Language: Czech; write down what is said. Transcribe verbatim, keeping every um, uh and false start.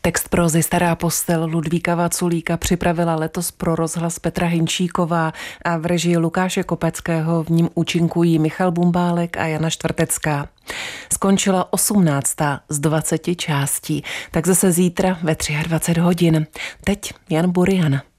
Text prózy Stará postel Ludvíka Vaculíka připravila letos pro rozhlas Petra Hinčíková a v režii Lukáše Kopeckého v ním účinkují Michal Bumbálek a Jana Štvrtecká. Skončila osmnáctá z dvaceti částí, tak zase zítra ve dvacet tři hodin. Teď Jan Burian.